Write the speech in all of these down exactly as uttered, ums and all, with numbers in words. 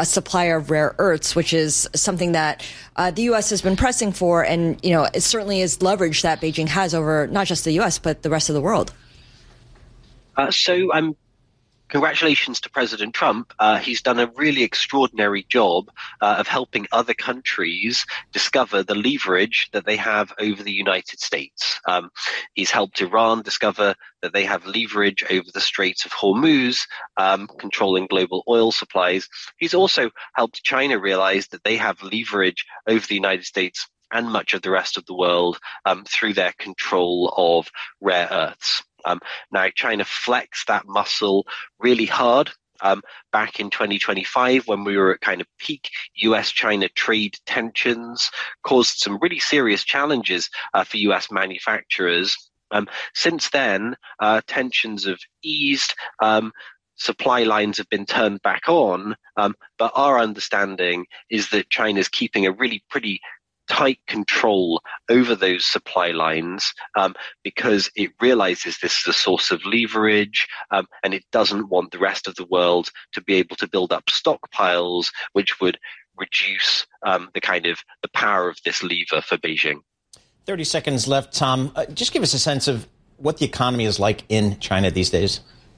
a supplier of rare earths, which is something that uh, the U S has been pressing for. And, you know, it certainly is leverage that Beijing has over not just the U S, but the rest of the world. Uh, so I'm. Um Congratulations to President Trump. Uh, he's done a really extraordinary job uh, of helping other countries discover the leverage that they have over the United States. Um, he's helped Iran discover that they have leverage over the Straits of Hormuz, um, controlling global oil supplies. He's also helped China realize that they have leverage over the United States and much of the rest of the world um, through their control of rare earths. Um, now, China flexed that muscle really hard um, back in twenty twenty-five when we were at kind of peak U S China trade tensions, caused some really serious challenges uh, for U S manufacturers. Um, since then, uh, tensions have eased. Um, Supply lines have been turned back on. Um, but our understanding is that China's keeping a really pretty tight control over those supply lines um, because it realizes this is a source of leverage um, and it doesn't want the rest of the world to be able to build up stockpiles, which would reduce um, the kind of the power of this lever for Beijing. thirty seconds left, Tom. Uh, just give us a sense of what the economy is like in China these days.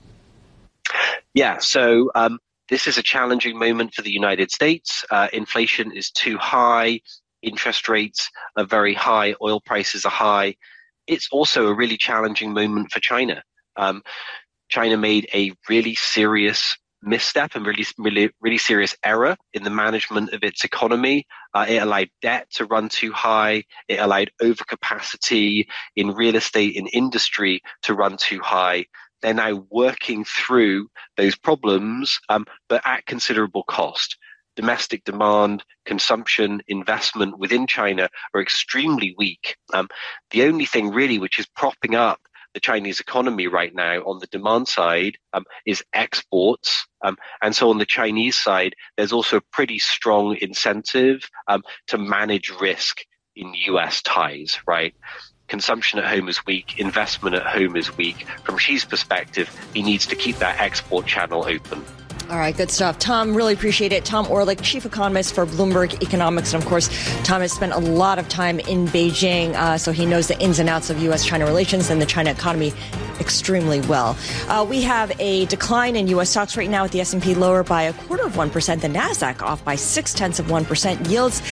Yeah, so um, this is a challenging moment for the United States. Uh, inflation is too high. Interest rates are very high. Oil prices are high. It's also a really challenging moment for China. Um, China made a really serious misstep and really, really, really serious error in the management of its economy. Uh, it allowed debt to run too high. It allowed overcapacity in real estate and industry to run too high. They're now working through those problems, um, but at considerable cost. Domestic demand, consumption, investment within China are extremely weak. Um, the only thing really which is propping up the Chinese economy right now on the demand side um, is exports. Um, and so on the Chinese side, there's also a pretty strong incentive um, to manage risk in U S ties, right? Consumption at home is weak, investment at home is weak. From Xi's perspective, he needs to keep that export channel open. All right, good stuff. Tom, really appreciate it. Tom Orlik, chief economist for Bloomberg Economics. And of course, Tom has spent a lot of time in Beijing, uh, so he knows the ins and outs of U S China relations and the China economy extremely well. Uh, we have a decline in U S stocks right now with the S and P lower by a quarter of one percent, the NASDAQ off by six tenths of one percent. Yields